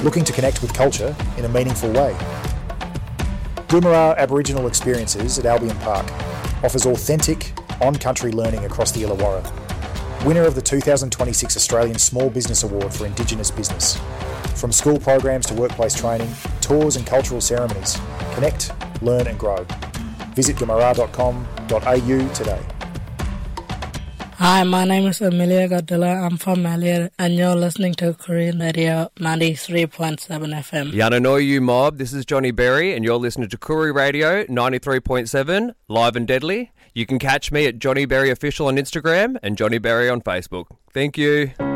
Looking to connect with culture in a meaningful way? Goomerah Aboriginal Experiences at Albion Park offers authentic, on-country learning across the Illawarra. Winner of the 2026 Australian Small Business Award for Indigenous Business. From school programs to workplace training, tours and cultural ceremonies, connect, learn and grow. Visit goomerah.com.au today. Hi, my name is Amelia Godilla. I'm from Elliot, and you're listening to Korean Radio 93.7 FM. Yananoyu Mob, this is Johnny Berry, and you're listening to Koori Radio 93.7, live and deadly. You can catch me at Johnny Berry Official on Instagram and Johnny Berry on Facebook. Thank you.